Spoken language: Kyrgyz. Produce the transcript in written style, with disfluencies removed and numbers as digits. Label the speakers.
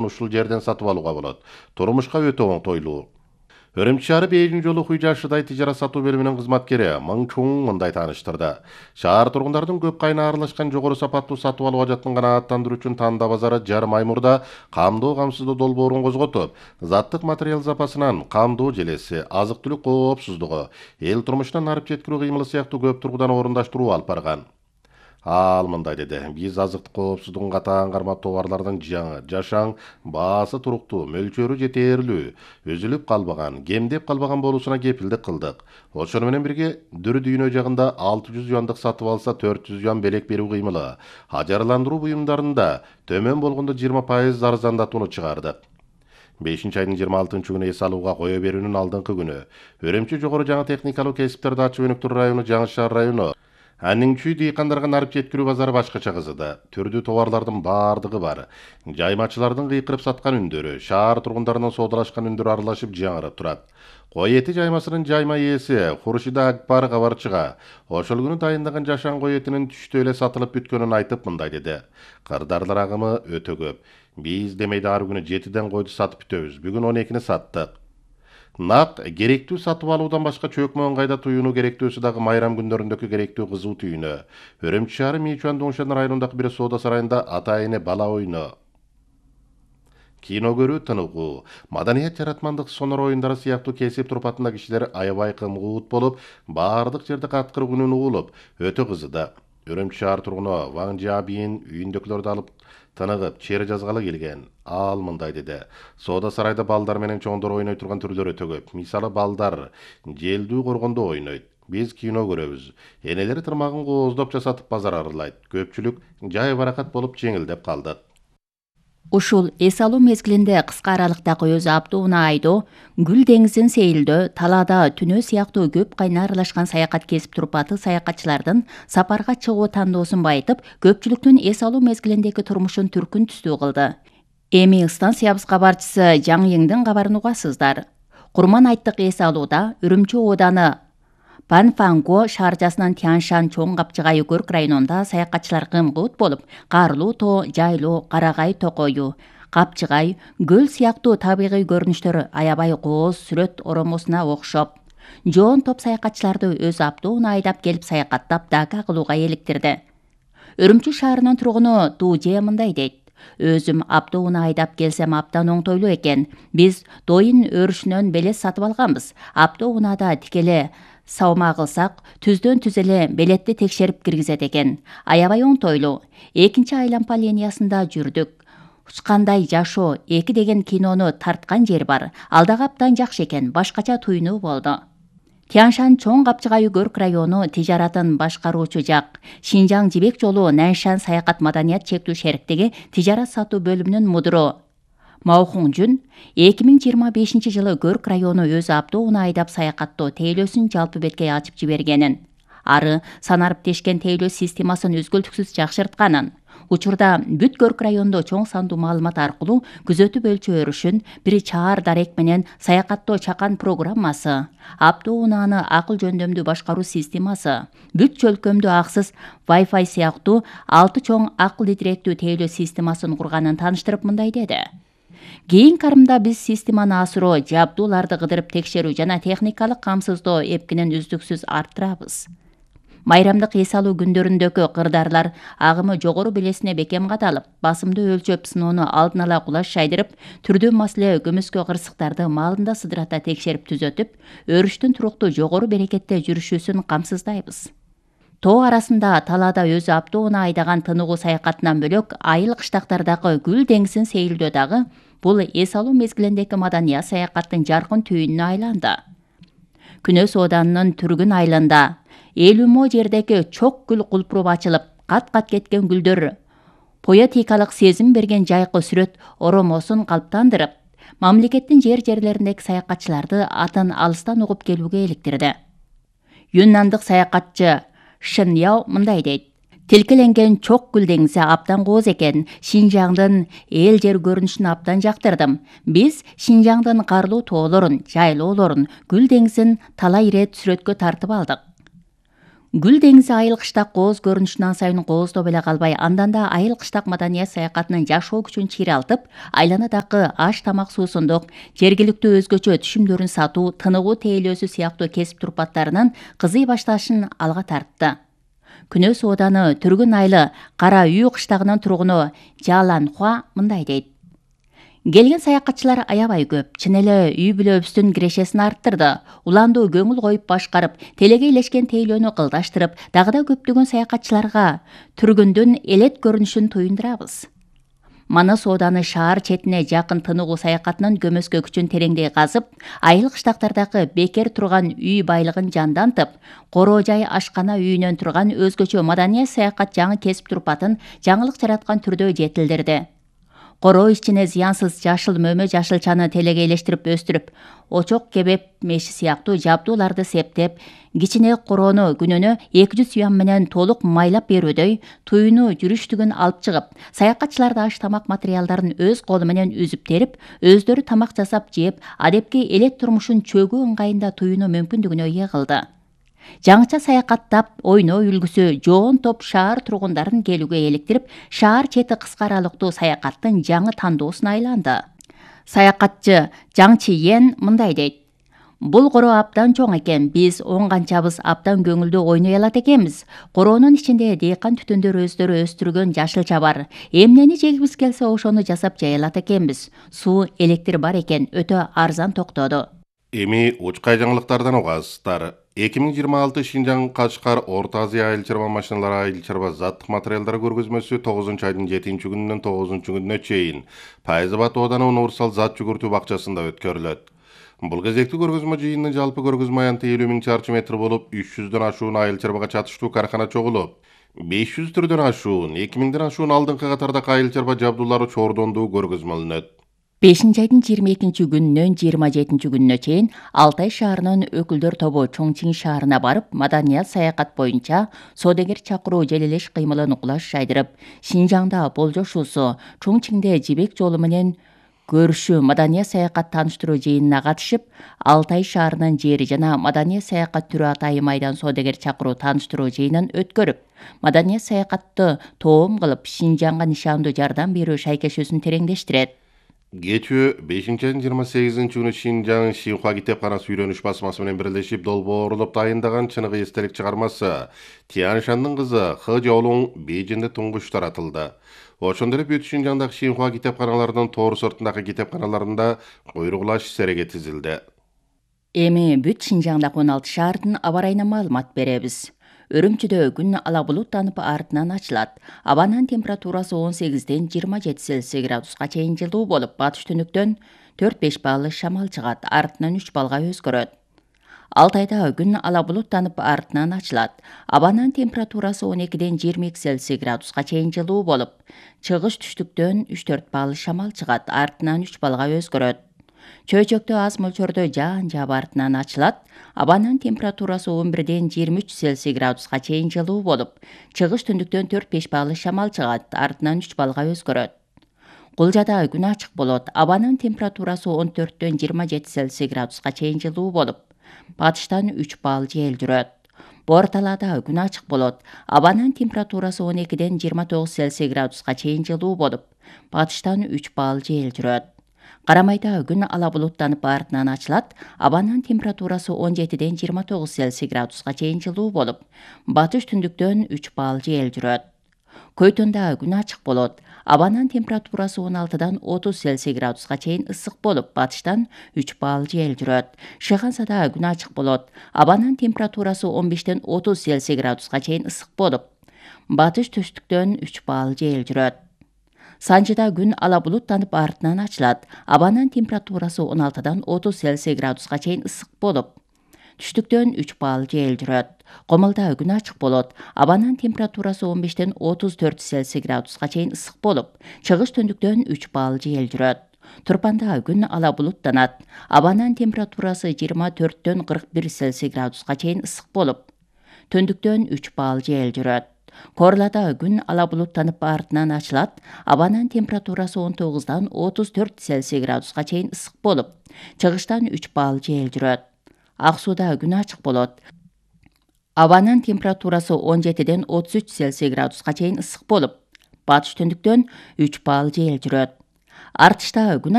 Speaker 1: ушул жерден сатып алууга болот. Турмушка өтө оңтойлуу. Үрümçi шаары Бейжің жолу Хуйжашыдай тижара сатуу бөлүмүнүн кызматкери Мың Чуң мындай тааныштырды. Шаар тургундардын көп кайна аралашкан жогору сапаттуу сатып алууга жаткан канааттандыруу үчүн Танда базары жарым ай мурда камдоо камсыздоо долбоорун козготуп, заттык материал запасынан камдоо желеси, азык-түлүк коопсуздугу, эл турмушунан арып жеткирүү кыймылы сыяктуу көп тургудан орундаштыруу алып барган. Ал мындай деди: биз азыктык коопсуздугун катаан кармап товарлардын жаңы, жашаң, баасы туруктуу, мөлчөрү жетээрлүү, үзүлүп калбаган, кемдеп калбаган болуусуна кепилдик кылдык. Ошону менен бирге Дүрү дүйнө жагында 600 юандык сатып алса 400 юан белек берүү кыймылы, ажарландыруу буюмдарында төмөн болгондо 20% арзандатууну чыгардык. 5-айдын 26 күнү эс алууга кое берүүнүн алдыңкы күнү Үрümçi жогору жаңы техникалуу кесиптерди ачып өнүктүрүү району Жаңы Шаар району Аннingчүй дыйкандарга арып жеткирүү базары башкача кызыды. Түрдүү товарлардын бардыгы бар. Жаймачылардын кыйкырып саткан үндөрү, шаар тургундарынын соодалашкан үндөрү аралашып жаңырып турат. Кой эти жаймасынын жайма ээси Хуршида Акбар кабарчыга ошол күнү дайындаган жашаң кой этинин түштө эле сатылып бүткөнүн айтып мындай деди: кырдаарлар агымы өтө көп. Биз демейде ар күнү 7ден койду сатып бүтөбүз. Бүгүн 12-ни саттык. Нак керектүү сатып алуудан башка чөкмө ыңгайда туюуну керектүүсү дагы майрам күндөрүндөгү керектүү кызуу түйүнү. Үрümçi шаары Мичуан Доңшан районундагы бир соода сарайында атайыны бала оюну, кино көрүү тыныгуу, маданият жаратмандык сонор оюндары сыяктуу кесип турпатында кишилер аябай кымгуут болуп, баардык жерде каткыр күнүн угулуп, өтө кызыды. Үрümçi шаар тургуну Ваң Жабийин үйүндөгүлөрдү алып тыныгып, чери жазгалы келген. Ал мындай деди: соода сарайда балдар менен чоңдор ойной турган түрлөр өтө көп. Мисалы балдар желдүү коргондо ойнойт. Биз кино көрөбүз. Энелери тырмагын кооздоп жасатып базар арылайт. Көпчүлүк жай баракат болуп жеңилдеп калдык.
Speaker 2: Ушул эс алуу мезгилинде кыска аралыктагы өзү Абдууна айдоо, Гүл деңизин сейилдөө, талаада түнөө сыяктуу көп кайна аралашкан саякат кесип турпаты саякатчылардын сапарга чыгуу тандоосун байытып, көпчүлүктүн эс алуу мезгилиндеги турмушун түркүн түстүү кылды. Эми станциябыз кабарчысы Жаң Йыңдын кабарын угасыздар. Курман айттык эс алууда Үрümçi ооданы Панфанго шаарчасынан Тяншан чоң капчыгайы көрк районунда саякатчылар кымкуут болуп, Карлуу тоо, Жайлоо, Карагай токою, Капчыгай, көл сыяктуу табигый көрүнүштөр аябай кооз сүрөт оромосуна окшоп, жоон топ саякатчыларды өз Абдууна айдап келип саякаттап дака кылууга эликтирди. Үрümçi шаарынын тургуну Дуже мындай дейт: өзүм Абдууна айдап келсем абдан оңтойлуу экен. Биз дойын өрүшүнөн белес сатып алганбыз. Абдуунада тикеле саума кылсак, түздөн түз эле белетти текшерип киргизет экен. Аябай оңтойлуу. Экинчи айлампа линиясында жүрдүк. Учкандай жашоо 2 деген кинону тарткан жер бар. Ал дагы абдан жакшы экен, башкача туйнуу болду. Тяншан чоң капчыгайы көрк району тижаратын башкаруучу жак. Шинжаң жибек жолу Наншан саякат маданият чектүү шериктеги тижарат сатуу бөлүмүнүн мудуру Маухуңжун 2025 жылы көрк району өзү Абдууна айдап саякаттоо тейлөөсүн жалпы бетке ачып жибергенин, ары санарып тешкен тейлөө системасын үзгүлтүксүз жакшыртканын, учурда бүт көрк районунда чоң сандуу маалымат аркылуу күзөтүп өлчөөрүшүн, бир чаар дарек менен саякаттоо чакан программасы, Абдуунаны акыл жөндөмдүү башкаруу системасы, бүт чөлкөмдүү аксыз Wi-Fi сыяктуу 6 чоң акылды директүү тейлөө системасын курганын тааныштырып мындай деди: кийин карымда биз системаны асыроо, жабдууларды кыдырып текшерүү жана техникалык камсыздоо эпкинин үздүксүз арттырабыз. Майрамдык эс алуу күндөрүндөгү кырдаарлар агымы жогору белесине бекем кадалып, басымды өлчөп сыноону алдын ала кулаш шайдырып, түрдүү маселе көмүскө кырсыктарды маалында сыдырата текшерип түзөтүп, өрүштүн туруктуу жогору берекетте жүрүшүүсүн камсыздайбыз. Тоо арасында талаада өзү Абдууна айдаган тыныгуу саякатынан бөлөк, айыл кыштактардагы Гүл деңизин сейилдөө дагы бул эс алуу мезгилиндеги маданият саякаттын жаркын түйүнүнө айланды. Күнөс Оданынын Түргүн айылында 50 мо жердеги чок гүл кулпуруп ачылып, кат-кат кеткен гүлдөр поэтикалык сезим берген жайкы сүрөт оромосун калыптандырып, мамлекеттин жерлериндеги саякатчыларды атын алыстан угуп келүүгө эликтирди. Юннандык саякатчы Шын Яо мындай дейт: тилкеленген чок гүл деңизи абдан кооз экен. Шинжаңдын эл жер көрүнүшүн абдан жактырдым. Биз Шинжаңдын карлуу тоолорун, жайлоолорун, Гүл деңизин талай ирет сүрөткө тартып алдык. Гүл деңизи айыл кыштак кооз көрүнүшүн сайын кооздоп эле калбай, анданда айыл кыштак маданият саякатынын жашоо күчүн чиралтып, айланадагы аш тамак суусундук, жергиликтүү өзгөчө түшүмдөрүн сатуу, тыныгуу тейлөөсү сыяктуу кесип турпаттарынын кызый башташын алга тартты. Күнөө сооданы Түргүн айылы Кара үй кыштагынын тургуну Жалан Хуа мындай дейт. Келген саякатчылар аябай көп. Чын эле үй бүлөбүздүн кирешесин арттырды. Уланду көңүл коюп башкарып, телеге илешкен тейлөөнү кылдаштырып, дагы да көптөгөн саякатчыларга Түргүндүн элет көрүнүшүн туюндурабыз. Мана сооданы шаар четине жакын тыныгуу саякатынын көмөскө күчүн тереңдей казып, айыл кыштактардагы бекер турган үй байлыгын жандантып, короо жай ашкана үйүнөн турган өзгөчө маданият саякат жаңы кесип турпатын жаңылык жараткан түрдө жетилдирди. Короо ичине зыянсыз жашыл мөмө жашылчаны телеге илештирип өстүрүп, очок кебеп меши сыяктуу жабдууларды септеп, кичине короону күнүнө 200 юан менен толук майлап берүүдөй туюну жүрүштүгүн алып чыгып, саякатчыларды аш тамак материалдарын өз колу менен үзүп терип, өздөрү тамак жасап жеп, адепки элет турмушун чөгүү ыңгайында туюну мүмкүндүгүнө ээ кылды. Жаңыча саякаттап, ойноо үлгүсү жоон топ шаар тургундарын келүүгө эликтирип, шаар чети кыска аралыктуу саякаттын жаңы тандоосуна айланды. Саякатчы Жаң Чиен мындай дейт. Бул короо абдан чоң экен, биз он канчабыз абдан көңүлдүү ойной алат экенбиз. Короонун ичинде дейкан түтүндөр өздөрү өстүргөн жашылча бар. Эмнени жегибиз келсе ошону жасап жай алат экенбиз. Суу, электр бар экен, өтө арзан токтоду.
Speaker 1: Эми учкай жаңылыктардан угасыздар. 2026 Шинжаң Кашкар Орто Азия айыл чарба машиналары айыл чарба заттык материалдар көргөзмөсү 9 айдын 7-күнүнөн 9-күнүнө чейин Пайзабад Ооданы универсал зат жүгүртүү бакчасында өткөрүлөт. Бул кезектүү көргөзмө жыйынынын жалпы көргөзмө аянты 50.000 чарчы метр болуп, 300дөн ашуун айыл чарбага чатыштуу каркана чогулуп, 500 түрдөн ашуун, 2000ден ашуун алдыңкы катардагы айыл чарба жабдуулары чордондуу көргөзмөлөнөт.
Speaker 2: 5-айдын 22-күнүнөн 27-күнүнө чейин Алтай шаарынын өкүлдөр тобу Чоңчиң шаарына барып, маданият саякат боюнча соодагер чакыруу желелеш кыймылын кулаш жайдырып, Шинжаңда болжошуусу, Чоңчиңде жибек жолу менен көрүшүү маданият саякат тааныштыруу жыйынына катышып, Алтай шаарынын жери жана маданият саякат түрү атайын майдан соодагер чакыруу тааныштыруу жыйынын өткөрүп, маданият саякатты тоом кылып, Шинжаңга нишандуу жардам берүү шайкешүүсүн тереңдештирет.
Speaker 1: Кечүү 5-айдын 28-күнү Шинжаң Шинхуа китепканасы үйрөнүш басмасы менен бирлешип долбоорлоп дайындаган чыныгы эстелик чыгармасы Тиан Шандын кызы Хы Жолуң Бейжиңде туңгуч таратылды. Ошондой эле бүт Шинжаңдагы Шинхуа китепканаларынын тоор сортундагы китепканаларында койругулаш сереге тизилди.
Speaker 2: Эми бүт Шинжаңдагы 16 шаардын аба ырайына маалымат беребиз. Өрүмчүдө күн ала булуттанып артынан ачылат. Абанын температурасы 18-ден 27 Цельсий градуска чейин жылуу болуп, батыш түнүктөн 4-5 баллы шамал чыгат, артынан 3 балга өзгөрөт. Алтайда күн ала булуттанып артынан ачылат. Абанын температурасы 12-ден 22 Цельсий градуска чейин жылуу болуп, чыгыш түштүктөн 3-4 баллы шамал чыгат, артынан 3 балга өзгөрөт. Чөйчөктө аз мөлчөрдө жаан жаап артынан ачылат. Абанын температурасы 11-ден 23 Цельсий градуска чейин жылуу болуп, чыгыш түндүктөн 4-5 баллы шамал чыгат, артынан 3 балга өзгөрөт. Кулжада күн ачык болот. Абанын температурасы 14-дөн 27 Цельсий градуска чейин жылуу болуп, батыштан 3 балл жел жүрөт. Борталада күн ачык болот. Абанын температурасы 12-ден 29 Цельсий градуска чейин жылуу болуп, батыштан 3 балл жел жүрөт. Карамайда күн ала булуттанып артынан ачылат. Абанын температурасы 17-ден 29 Цельсий градуска чейин жылуу болуп, батыш түндүктөн 3 балл жел жүрөт. Көйтөндө күн ачык болот. Абанын температурасы 16-дан 30 Цельсий градуска чейин ысык болуп, батыштан 3 балл жел жүрөт. Шыгансада күн ачык болот. Абанын температурасы 15-ден 30 Цельсий градуска чейин ысык болуп, батыш түштүктөн 3 балл жел жүрөт. Санжыда күн ала булуттанып артынан ачылат. Абанын температурасы 16-дан 30 Цельсий градуска чейин ысык болуп, түштүктөн 3 балл жел жүрөт. Комулда күн ачык болот. Абанын температурасы 15-ден 34 Цельсий градуска чейин ысык болуп, чыгыш түндүктөн 3 балл жел жүрөт. Турпанда күн ала булуттанат. Абанын температурасы 24-дөн 41 Цельсий градуска чейин ысык болуп, түндүктөн 3 балл жел жүрөт. Корлада күн ала булуттанып артынан ачылат. Абанын температурасы 19-дан 34 Цельсий градуска чейин ысык болуп, чыгыштан 3 балл жел жүрөт. Ак сууда күн ачык болот. Абанын температурасы 17-ден 33 Цельсий градуска чейин ысык болуп, батыш түндүктөн 3 балл жел жүрөт. Артышта күн